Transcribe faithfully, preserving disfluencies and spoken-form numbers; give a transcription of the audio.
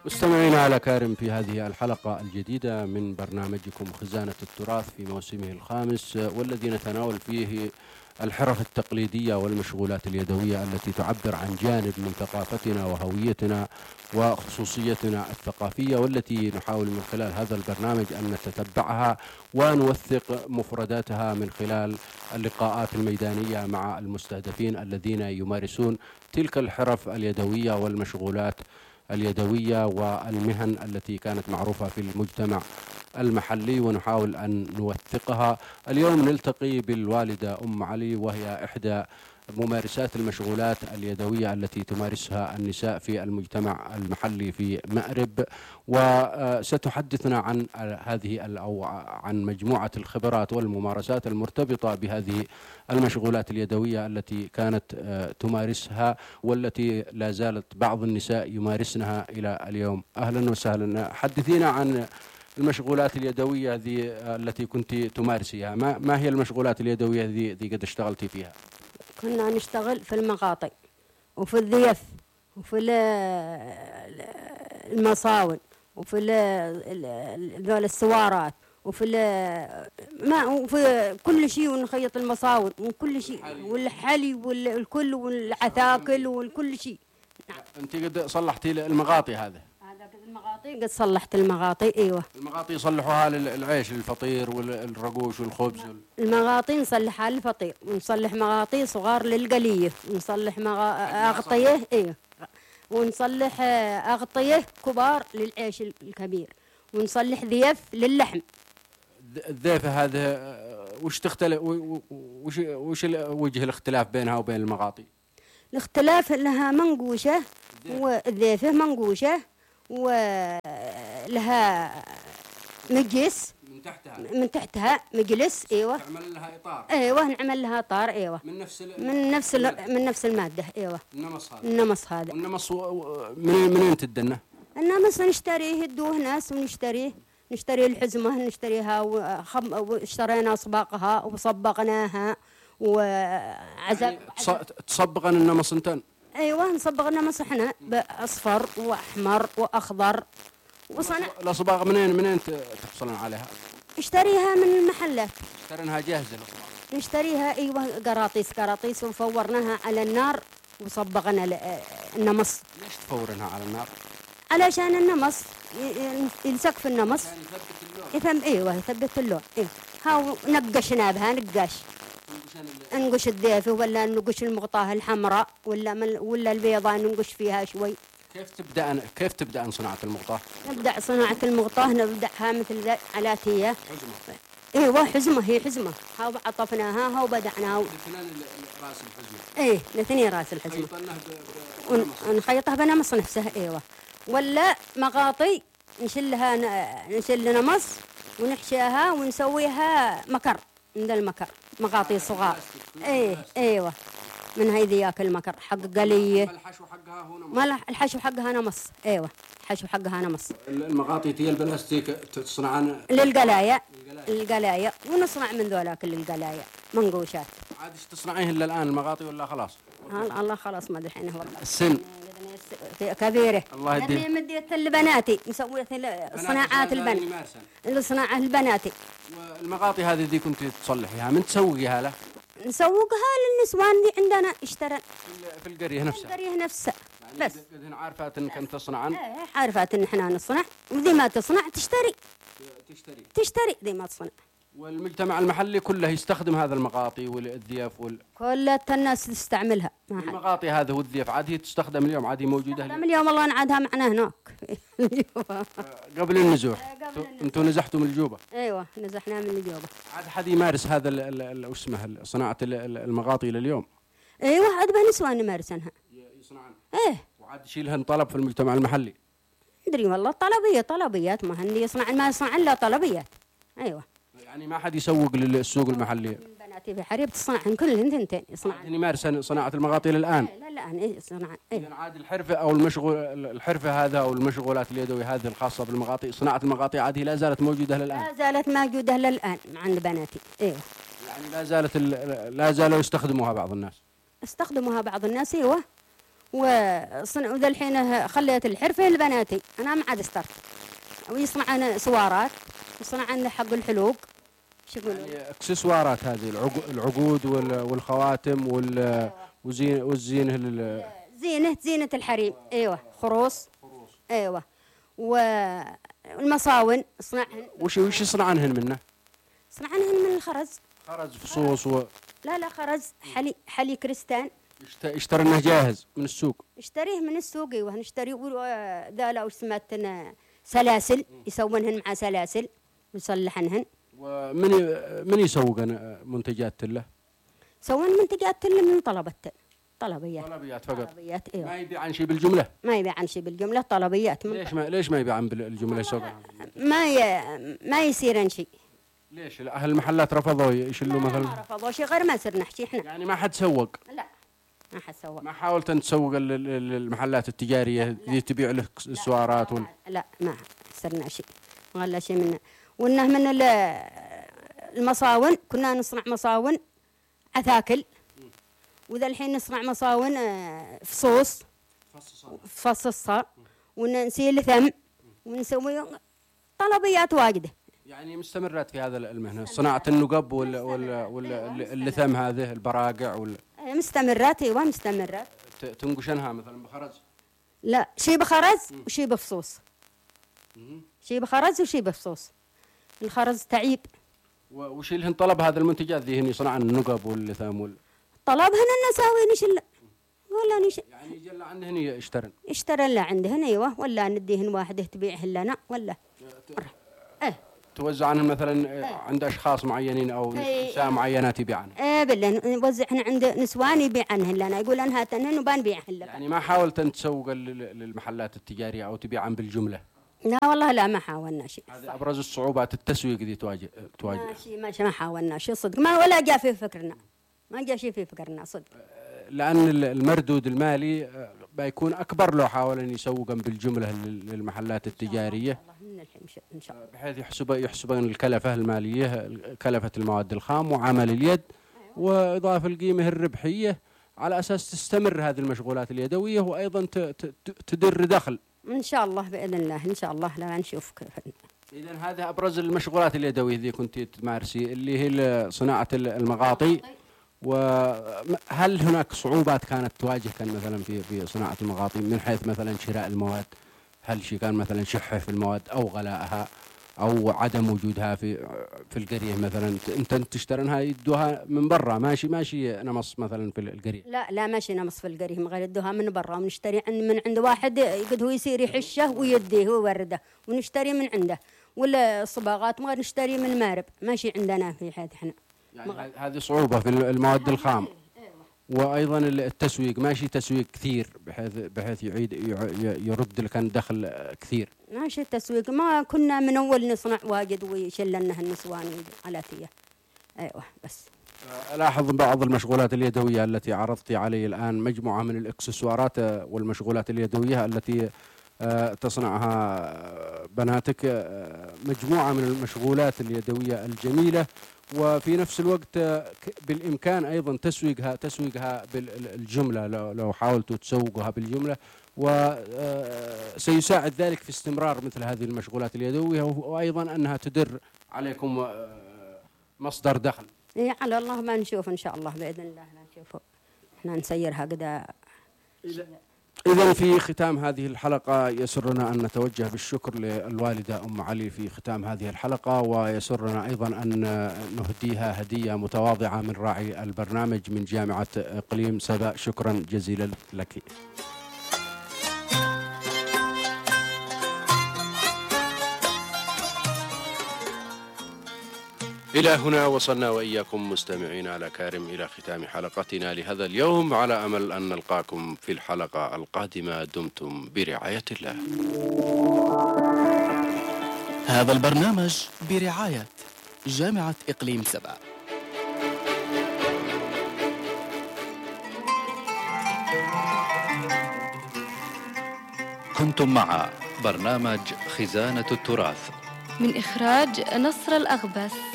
مستمعينا الأكارم، في هذه الحلقة الجديدة من برنامجكم خزانة التراث في موسمه الخامس، والذي نتناول فيه الحرف التقليدية والمشغولات اليدوية التي تعبر عن جانب من ثقافتنا وهويتنا وخصوصيتنا الثقافية، والتي نحاول من خلال هذا البرنامج أن نتتبعها ونوثق مفرداتها من خلال اللقاءات الميدانية مع المستهدفين الذين يمارسون تلك الحرف اليدوية والمشغولات اليدوية والمهن التي كانت معروفة في المجتمع المحلي، ونحاول أن نوثقها. اليوم نلتقي بالوالدة أم علي، وهي إحدى ممارسات المشغولات اليدوية التي تمارسها النساء في المجتمع المحلي في مأرب، وستحدثنا عن هذه أو عن مجموعة الخبرات والممارسات المرتبطة بهذه المشغولات اليدوية التي كانت تمارسها والتي لا زالت بعض النساء يمارسنها إلى اليوم. أهلا وسهلا، حدثينا عن المشغولات اليدوية ذي التي كنت تمارسيها. ما, ما هي المشغولات اليدوية ذي, ذي قد اشتغلتي فيها؟ كنا نشتغل في المقاطع وفي الذيف وفي المصاون وفي ذول السوارات وفي ما وفي كل شيء، ونخيط المصاون وكل شيء والحلي والكل والعثاكل والكل شيء. نعم. أنت قد صلحتي المغاطي هذا؟ هذا قد المغاطي، قد صلحت المغاطي. ايوه، المغاطي يصلحوها للعيش، الفطير والرقوش والخبز. المغاطي نصلحها للفطير، ونصلح مغاطي صغار للقليه، ونصلح مغا... اغطيه. ايوه، ونصلح اغطيه كبار للعيش الكبير، ونصلح ذيف للحم. الذيفه هذا وش تختلف، وش وش وجه الاختلاف بينها وبين المغاطي؟ الاختلاف انها منقوشه، والذيفه منقوشه ولها مجلس من تحتها من تحتها مجلس. ايوه، نعمل لها اطار. ايوه، نعمل لها اطار. ايوه، من نفس من نفس من نفس الماده. ايوه، النمص هذا. النمص هذا. والنمص منين منين تدنه؟ النمص نشتريه، يدوه ناس ونشتريه، نشتري الحزمه نشتريها، واشترينا اصباقها وصبغناها وعزب. يعني تصبغن النمص انتن؟ ايوه، نصبغ النمص احنا باصفر واحمر واخضر. وصنع الاصباغ منين منين تحصلون عليها؟ اشتريها من المحلات، اشتريناها جاهزه الاصباغ. نشتريها ايوه قراطيس قراطيس، وفورناها على النار وصبغنا النمص. ليش تفورنها على النار؟ علشان النمص يلصق في النمص، يعني يثبت اللون. يفهم. ايوه، يثبت اللون. ايوه، هاو نقشنا بها نقاش، نقش الذيف ولا نقش المغطاه الحمراء ولا من ولا البيضاء نقش فيها شوي. كيف تبدا كيف تبدا صناعه المغطاه؟ نبدا صناعه المغطاه نبداها مثل علاتيه. حزمه. ايوه، حزمه، هي حزمه. هاو عطفناها، هاو بدعناها. الاثنين راس الحزمه. ايه، الاثنين راس الحزمه. ونخيطها بنمص نفسها. ايوه، ولا مغاطي نشلها نشل نمص ونحشيها ونسويها مكر من المكر، مغاطي صغار. ايه ايوه، من هذي ياك المكر حق قليه. الحشو حقها هو نمص. ما الحشو حقها نمص. ايوه، الحشو حقها نمص. المغاطي تي البلاستيك تصنعان للقلايه. القلايه، ونصنع من ذولاك للقلايه منقوشات. عاد ايش تصنعيه الا الان المغاطي ولا خلاص؟ الله خلاص ما دحين والله. السن كبيرة. الله يديم. أنا مديت البناتي مسوية صناعات البنات، الصناعة البناتي. والمغاطي هذه دي كنت تصلحيها، من تسوقيها له؟ نسوقها للنسوان اللي عندنا يشترن في القرية نفسها. في القرية نفسها. يعني بس هن عارفات انك انت تصنعن؟ ايه، عارفات ان احنا نصنع، وذي ما تصنع تشتري تشتري تشتري ذي ما تصنع. والمجتمع المحلي كله يستخدم هذا المغاطي والذيف وال كل الناس تستعملها. المغاطي هذا والذيف عاد هي تستخدم اليوم، عاد هي موجودة تستخدم اليوم. والله نعادها معنا هناك. قبل النزوح انتوا نزحتوا من الجوبة؟ ايوه، نزحنا من الجوبة. عاد حد يمارس هذا وش اسمه صناعة المغاطي لليوم؟ ايوه، عاد بنسوان نمارسنها. يصنعن؟ ايه، وعاد يشيلهن طلب في المجتمع المحلي. ادري والله طلبية طلبيات، ما هن يصنع ما يصنع الا طلبيات. ايوه، يعني ما حد يسوق للسوق المحلي. البنات في حريب تصنعن كلهن ثنتين يصنعن. يعني يمارسن صناعة المغاطي الآن؟ لا لا، ايه يصنعن. إذن عاد الحرفة أو المشغول الحرفة هذا أو المشغولات اليدوية هذه الخاصة بالمغاطي، صناعة المغاطي عاد هي لا زالت موجودة للآن؟ لا زالت موجودة للآن عند بناتي. ايوه، يعني لا زالت لا زالوا يستخدموها بعض الناس. استخدموها بعض الناس. ايوه، وصنع وذا الحين خليت الحرفة لبناتي، أنا ما عاد استرت. ويصنعن سوارات، يصنعن حق الحلوق. شو يقولون؟ يعني اكسسوارات هذه العقود والخواتم والزين والزينه زينة زينة الحريم. ايوه خروص. ايوه والمصاون صنعهن. وش وش يصنعنهن منه؟ صنعنهن من الخرز. خرز فصوص و... لا لا خرز حلي حلي كريستان. يشترونه جاهز من السوق؟ اشتريه من السوق. ايوه نشتري ذا لا وش سمتنا سلاسل، يسوونهن مع سلاسل ويصلحنهن. ومن من يسوق منتجات له؟ يسوون منتجات له من طلبته. طلبيات. طلبيات فقط. طلبيات ايوه. ما يبيع عن شيء بالجمله؟ ما يبيع عن شيء بالجمله، طلبيات. ليش ما ليش ما يبيع عن بالجمله يسوق؟ ما ي... ما يصير عن شيء. ليش اهل المحلات رفضوا يشلوا مثلا؟ ما رفضوا شيء غير ما صرنا نحكي احنا. يعني ما حد سوق؟ لا ما حد سوق. ما حاولت ان تسوق المحلات التجاريه اللي تبيع لك السوارات ولا؟ لا ما صرنا شيء ولا شيء منه. وانه من المصاون كنا نصنع مصاون عثاكل، وذا الحين نصنع مصاون فصوص فصصها ونسيل ثم ونسوي طلبيات واجده. يعني مستمرات في هذا المهنه، صناعه النقب ولا ولا ولا اللثم هذه البراقع ولا؟ مستمرات. ايوه مستمرات. تنقشنها مثلا بخرز؟ لا شيء بخرز وشيء بفصوص. شيء بخرز وشيء بفصوص. الخرز تعيب. وش لهن طلب هذا المنتجات ذي هن يصنعن النقب واللثام وال طلبهن النساوي نشل ولا نش يعني جل عندهن يشترن يشترن لا عندهن. ايوه ولا نديهن واحده تبيعهن لنا ولا ايه توزع عنهم مثلا ايه؟ عند اشخاص معينين او نساء معينات يبيعن. ايه بالله نوزعهن عند نسوان يبيعنهن لنا، يقولن هاتنهن وبنبيعهن لك. يعني ما حاولت ان تسوق للمحلات التجاريه او تبيعن بالجمله؟ لا والله لا ما حاولنا شيء. هذه ابرز الصعوبات التسويق ذي تواجه تواجه. ماشي ماشي ما حاولنا شيء صدق، ما ولا جاء في فكرنا، ما جاء شيء في فكرنا صدق. لان المردود المالي بيكون اكبر لو حاول ان يسوقن بالجمله للمحلات التجاريه، ان شاء الله بحيث يحسب يحسبن الكلفه الماليه، كلفه المواد الخام وعمل اليد واضافه القيمه الربحيه، على اساس تستمر هذه المشغولات اليدويه وايضا تدر دخل. ان شاء الله باذن الله ان شاء الله لا نشوف كيف. اذا هذا ابرز المشغولات اليدويه ذي كنت تمارسي اللي هي صناعه المغاطي. وهل هناك صعوبات كانت تواجهك مثلا في في صناعه المغاطي من حيث مثلا شراء المواد؟ هل شيء كان مثلا شحه في المواد او غلائها او عدم وجودها في في القريه مثلا؟ انت تشترنها يدوها من برا، ماشي ماشي نمص مثلا في القريه؟ لا لا ماشي نمص في القريه، من غير يدوها من برا، ونشتري من عند واحد يقد هو يصير يحشه ويديه ويورده ونشتري من عنده. ولا الصباغات ما نشتري من مارب، ماشي عندنا في حيث احنا. يعني هذه صعوبة في المواد الخام. وايضا التسويق ماشي تسويق كثير بحيث بحيث يعيد يرد لك دخل كثير. ماشي التسويق، ما كنا من اول نصنع واجد ويشلنا النسوان على فيه. ايوه بس الاحظ بعض المشغولات اليدويه التي عرضتي علي الان مجموعه من الاكسسوارات والمشغولات اليدويه التي تصنعها بناتك، مجموعه من المشغولات اليدويه الجميله، وفي نفس الوقت بالإمكان أيضا تسويقها تسويقها بالجملة لو لو حاولتوا تسوقوها بالجملة، وسيساعد ذلك في استمرار مثل هذه المشغولات اليدوية، وأيضا أنها تدر عليكم مصدر دخل. إيه على الله ما نشوف إن شاء الله بإذن الله نشوفه، إحنا نسيرها كذا. إذا في ختام هذه الحلقة يسرنا أن نتوجه بالشكر للوالدة أم علي في ختام هذه الحلقة، ويسرنا أيضا أن نهديها هدية متواضعة من راعي البرنامج من جامعة إقليم سبأ. شكرا جزيلا لك. إلى هنا وصلنا وإياكم مستمعين الأكارم إلى ختام حلقتنا لهذا اليوم، على أمل أن نلقاكم في الحلقة القادمة. دمتم برعاية الله. هذا البرنامج برعاية جامعة إقليم سبأ. كنتم مع برنامج خزانة التراث من إخراج نصر الأغبس.